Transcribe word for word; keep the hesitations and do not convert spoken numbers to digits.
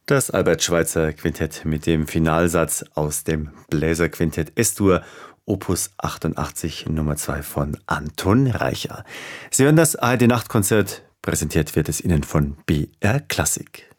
Das Albert-Schweitzer-Quintett mit dem Finalsatz aus dem Bläserquintett S-Dur, Opus achtundachtzig, Nummer zwei von Anton Reicher. Sie hören das A R D-Nachtkonzert, präsentiert wird es Ihnen von B R Klassik.